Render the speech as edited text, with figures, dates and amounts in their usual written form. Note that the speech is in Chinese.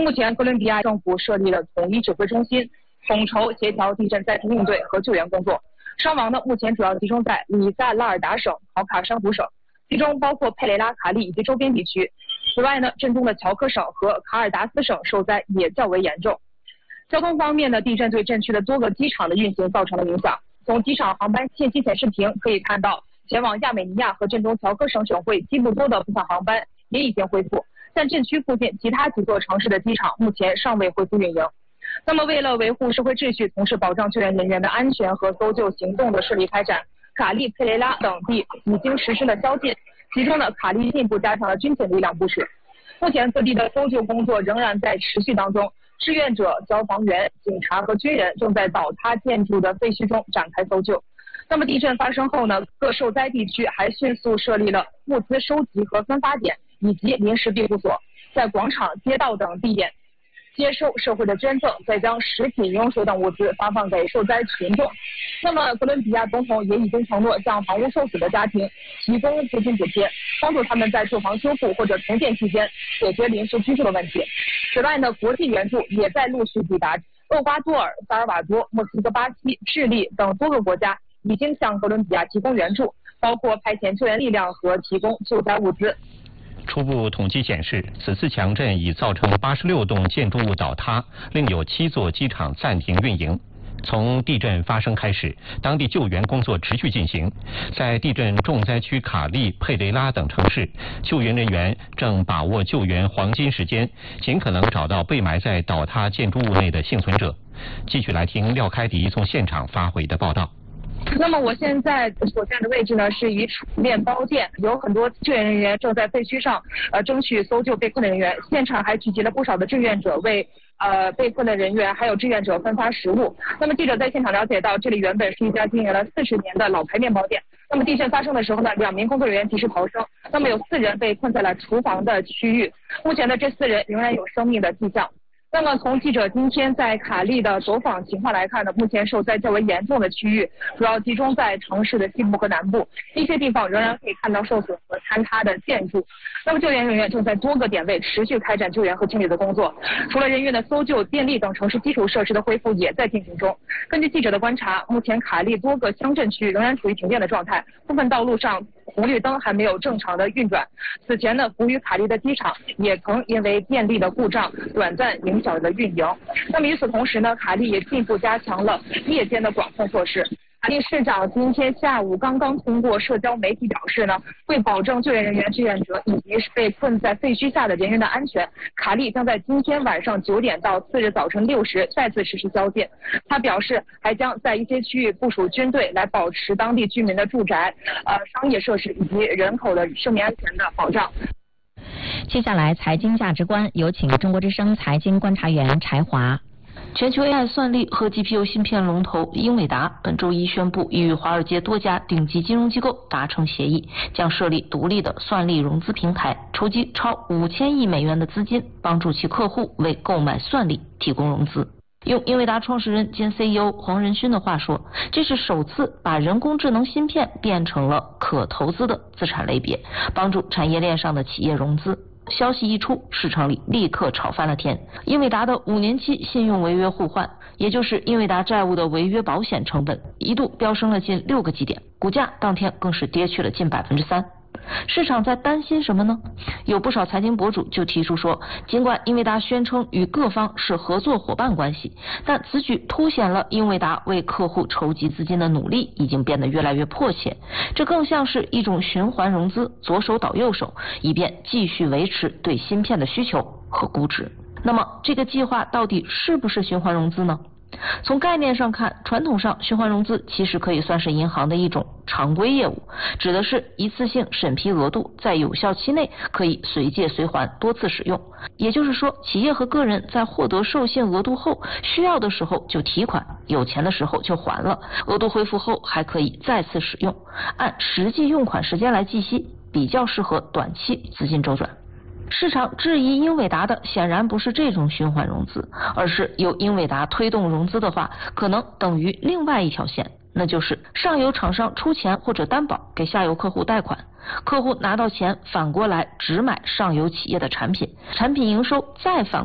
目前，哥伦比亚政府设立了统一指挥中心，统筹协调地震灾情应对和救援工作。伤亡呢，目前主要集中在里萨拉尔达省、考卡山湖省，其中包括佩雷拉、卡利以及周边地区。此外呢，震中的乔科省和卡尔达斯省受灾也较为严重。交通方面呢，地震对震区的多个机场的运行造成了影响。从机场航班信息显示屏可以看到，前往亚美尼亚和震中乔科省省会基布多的部分航班也已经恢复，但震区附近其他几座城市的机场目前尚未恢复运营。那么，为了维护社会秩序，同时保障救援人员的安全和搜救行动的顺利开展，卡利、佩雷拉等地已经实施了宵禁，其中呢，卡利进一步加强了军警力量部署。目前各地的搜救工作仍然在持续当中，志愿者、消防员、警察和军人正在倒塌建筑的废墟中展开搜救。那么地震发生后呢，各受灾地区还迅速设立了物资收集和分发点以及临时庇护所，在广场、街道等地点接收社会的捐赠，再将食品、饮用水等物资发放给受灾群众。那么，哥伦比亚总统也已经承诺向房屋受损的家庭提供资金补贴，帮助他们在住房修复或者重建期间解决临时居住的问题。此外呢，国际援助也在陆续抵达厄瓜多尔、萨尔瓦多、墨西哥、巴西、智利等多个国家，已经向哥伦比亚提供援助，包括派遣救援力量和提供救灾物资。 初步统计显示，此次强震已造成86栋建筑物倒塌，另有7座机场暂停运营。从地震发生开始，当地救援工作持续进行。在地震重灾区卡利、佩雷拉等城市，救援人员正把握救援黄金时间，尽可能找到被埋在倒塌建筑物内的幸存者。继续来听廖开迪从现场发回的报道。 那么我现在所在的位置呢，是一处面包店，有很多救援人员正在废墟上争取搜救被困的人员，现场还聚集了不少的志愿者为被困的人员还有志愿者分发食物。那么记者在现场了解到，这里原本是一家经营了40年的老牌面包店。那么地震发生的时候呢，2名工作人员及时逃生，那么有4人被困在了厨房的区域，目前的这4人仍然有生命的迹象。那么从记者今天在卡利的走访情况来看呢，目前受灾较为严重的区域主要集中在城市的西部和南部，一些地方仍然可以看到受损和坍塌的建筑。那么救援人员正在多个点位持续开展救援和清理的工作，除了人员的搜救，电力等城市基础设施的恢复也在进行中。根据记者的观察，目前卡利多个乡镇区仍然处于停电的状态，部分道路上红绿灯还没有正常的运转。此前呢，服务于卡利的机场也曾因为电力的故障短暂影响了运营。那么与此同时呢，卡利也进一步加强了夜间的管控措施。卡利市长今天下午刚刚通过社交媒体表示呢，为保证救援人员、志愿者以及被困在废墟下的人员的安全，卡利将在今天晚上9点到4日早晨6时再次实施宵禁。他表示，还将在一些区域部署军队来保持当地居民的住宅、商业设施以及人口的生命安全的保障。 接下来，财经价值观有请中国之声财经观察员柴华。 全球 AI 算力和 GPU 芯片龙头英伟达本周一宣布，已与华尔街多家顶级金融机构达成协议，将设立独立的算力融资平台，筹集超5000亿美元的资金，帮助其客户为购买算力提供融资。用英伟达创始人兼 CEO 黄仁勋的话说，这是首次把人工智能芯片变成了可投资的资产类别，帮助产业链上的企业融资。消息一出，市场里立刻炒翻了天。英伟达的5年期信用违约互换，也就是英伟达债务的违约保险成本，一度飙升了近6个基点，股价当天更是跌去了近3%。市场在担心什么呢？有不少财经博主就提出说，尽管英伟达宣称与各方是合作伙伴关系，但此举凸显了英伟达为客户筹集资金的努力已经变得越来越迫切，这更像是一种循环融资，左手倒右手，以便继续维持对芯片的需求和估值。那么这个计划到底是不是循环融资呢？从概念上看，传统上循环融资其实可以算是银行的一种常规业务，指的是一次性审批额度，在有效期内可以随借随还，多次使用。也就是说，企业和个人在获得授信额度后，需要的时候就提款，有钱的时候就还了，额度恢复后还可以再次使用，按实际用款时间来计息，比较适合短期资金周转。市场质疑英伟达的显然不是这种循环融资，而是由英伟达推动融资的话，可能等于另外一条线，那就是上游厂商出钱或者担保给下游客户贷款，客户拿到钱反过来只买上游企业的产品，产品营收再反